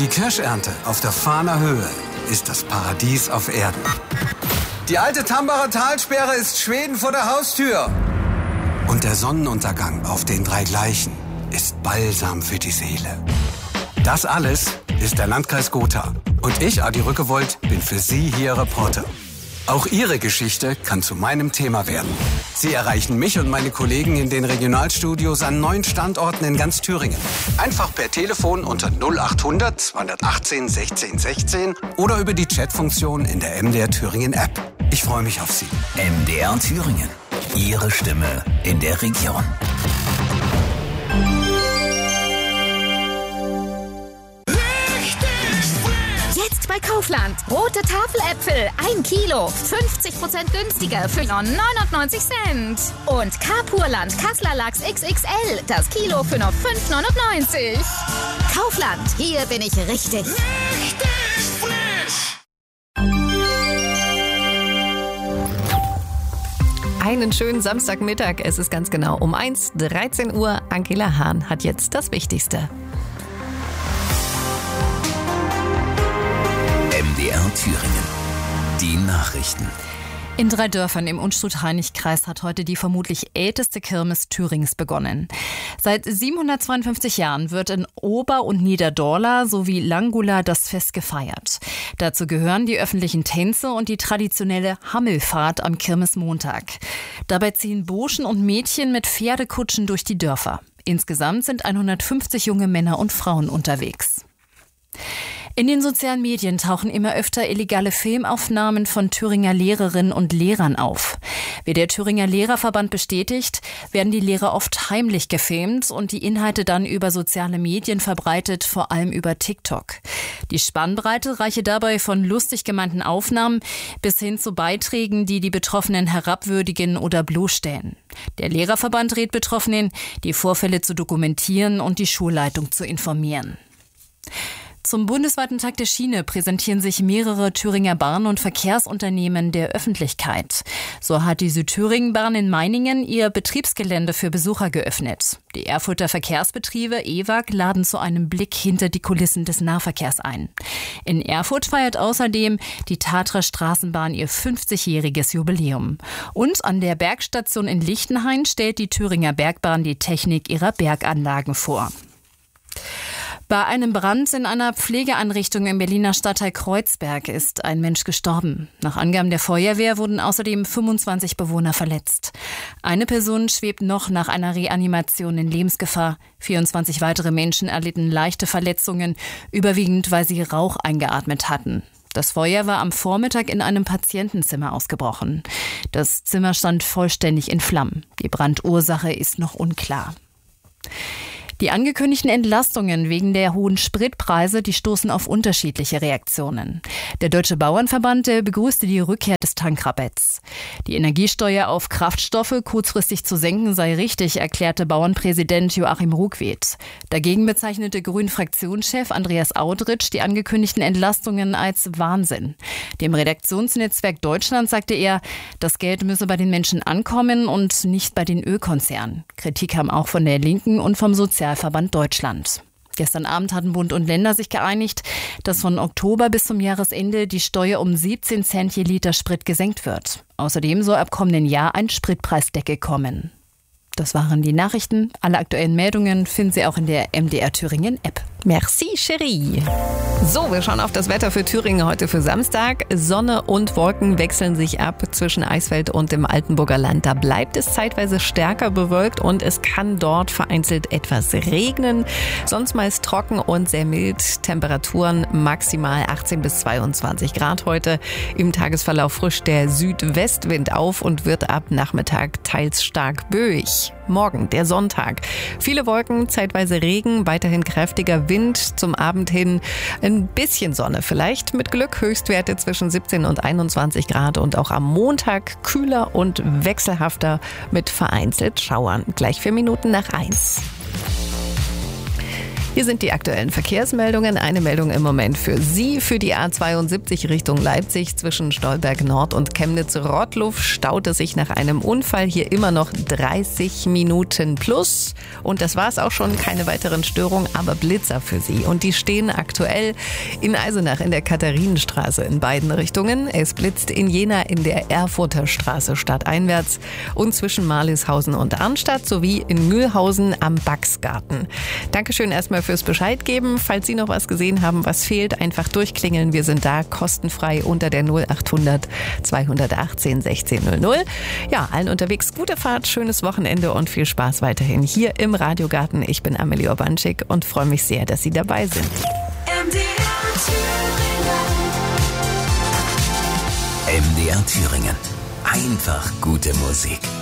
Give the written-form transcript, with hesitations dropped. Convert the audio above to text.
Die Kirschernte auf der Fahner Höhe ist das Paradies auf Erden. Die alte Tambacher Talsperre ist Schweden vor der Haustür. Und der Sonnenuntergang auf den drei Gleichen ist Balsam für die Seele. Das alles ist der Landkreis Gotha. Und ich, Adi Rückewold, bin für Sie hier Reporter. Auch Ihre Geschichte kann zu meinem Thema werden. Sie erreichen mich und meine Kollegen in den Regionalstudios an 9 Standorten in ganz Thüringen. Einfach per Telefon unter 0800 218 16 16 oder über die Chatfunktion in der MDR Thüringen App. Ich freue mich auf Sie. MDR Thüringen. Ihre Stimme in der Region. Jetzt bei Kaufland. Rote Tafeläpfel, 1 Kilo, 50% günstiger für 99 Cent. Und Carpurland Kasseler Lachs XXL, das Kilo für nur 5,99. Kaufland, hier bin ich richtig. Richtig frisch. Einen schönen Samstagmittag. Es ist ganz genau um 13 Uhr. Angela Hahn hat jetzt das Wichtigste. MDR Thüringen. Die Nachrichten. In 3 Dörfern im Unstrut-Hainich-Kreis hat heute die vermutlich älteste Kirmes Thürings begonnen. Seit 752 Jahren wird in Ober- und Niederdorla sowie Langula das Fest gefeiert. Dazu gehören die öffentlichen Tänze und die traditionelle Hammelfahrt am Kirmesmontag. Dabei ziehen Burschen und Mädchen mit Pferdekutschen durch die Dörfer. Insgesamt sind 150 junge Männer und Frauen unterwegs. In den sozialen Medien tauchen immer öfter illegale Filmaufnahmen von Thüringer Lehrerinnen und Lehrern auf. Wie der Thüringer Lehrerverband bestätigt, werden die Lehrer oft heimlich gefilmt und die Inhalte dann über soziale Medien verbreitet, vor allem über TikTok. Die Spannbreite reiche dabei von lustig gemeinten Aufnahmen bis hin zu Beiträgen, die die Betroffenen herabwürdigen oder bloßstellen. Der Lehrerverband rät Betroffenen, die Vorfälle zu dokumentieren und die Schulleitung zu informieren. Zum bundesweiten Tag der Schiene präsentieren sich mehrere Thüringer Bahn- und Verkehrsunternehmen der Öffentlichkeit. So hat die Südthüringen-Bahn in Meiningen ihr Betriebsgelände für Besucher geöffnet. Die Erfurter Verkehrsbetriebe EWAG laden zu einem Blick hinter die Kulissen des Nahverkehrs ein. In Erfurt feiert außerdem die Tatra Straßenbahn ihr 50-jähriges Jubiläum. Und an der Bergstation in Lichtenhain stellt die Thüringer Bergbahn die Technik ihrer Berganlagen vor. Bei einem Brand in einer Pflegeeinrichtung im Berliner Stadtteil Kreuzberg ist ein Mensch gestorben. Nach Angaben der Feuerwehr wurden außerdem 25 Bewohner verletzt. Eine Person schwebt noch nach einer Reanimation in Lebensgefahr. 24 weitere Menschen erlitten leichte Verletzungen, überwiegend weil sie Rauch eingeatmet hatten. Das Feuer war am Vormittag in einem Patientenzimmer ausgebrochen. Das Zimmer stand vollständig in Flammen. Die Brandursache ist noch unklar. Die angekündigten Entlastungen wegen der hohen Spritpreise, die stoßen auf unterschiedliche Reaktionen. Der Deutsche Bauernverband begrüßte die Rückkehr des Tankrabatts. Die Energiesteuer auf Kraftstoffe kurzfristig zu senken sei richtig, erklärte Bauernpräsident Joachim Ruckwied. Dagegen bezeichnete Grünen-Fraktionschef Andreas Audritsch die angekündigten Entlastungen als Wahnsinn. Dem Redaktionsnetzwerk Deutschland sagte er, das Geld müsse bei den Menschen ankommen und nicht bei den Ölkonzernen. Kritik kam auch von der Linken und vom Sozialverband Deutschland. Gestern Abend hatten Bund und Länder sich geeinigt, dass von Oktober bis zum Jahresende die Steuer um 17 Cent je Liter Sprit gesenkt wird. Außerdem soll ab kommenden Jahr ein Spritpreisdeckel kommen. Das waren die Nachrichten. Alle aktuellen Meldungen finden Sie auch in der MDR Thüringen App. Merci, Cherie. So, wir schauen auf das Wetter für Thüringen heute für Samstag. Sonne und Wolken wechseln sich ab zwischen Eisfeld und dem Altenburger Land. Da bleibt es zeitweise stärker bewölkt und es kann dort vereinzelt etwas regnen. Sonst meist trocken und sehr mild. Temperaturen maximal 18 bis 22 Grad heute. Im Tagesverlauf frischt der Südwestwind auf und wird ab Nachmittag teils stark böig. Morgen, der Sonntag. Viele Wolken, zeitweise Regen, weiterhin kräftiger Wind. Zum Abend hin ein bisschen Sonne. Vielleicht mit Glück Höchstwerte zwischen 17 und 21 Grad. Und auch am Montag kühler und wechselhafter mit vereinzelt Schauern. Gleich 4 Minuten nach 1. Hier sind die aktuellen Verkehrsmeldungen. Eine Meldung im Moment für Sie. Für die A72 Richtung Leipzig zwischen Stolberg Nord und Chemnitz-Rottluff staut es sich nach einem Unfall. Hier immer noch 30 Minuten plus. Und das war's auch schon. Keine weiteren Störungen, aber Blitzer für Sie. Und die stehen aktuell in Eisenach in der Katharinenstraße in beiden Richtungen. Es blitzt in Jena in der Erfurter Straße stadteinwärts und zwischen Marlishausen und Arnstadt sowie in Mühlhausen am Baxgarten. Dankeschön erstmal fürs Bescheid geben. Falls Sie noch was gesehen haben, was fehlt, einfach durchklingeln. Wir sind da kostenfrei unter der 0800 218 1600. Ja, allen unterwegs gute Fahrt, schönes Wochenende und viel Spaß weiterhin hier im Radiogarten. Ich bin Amelie Urbanczyk und freue mich sehr, dass Sie dabei sind. MDR Thüringen. Einfach gute Musik.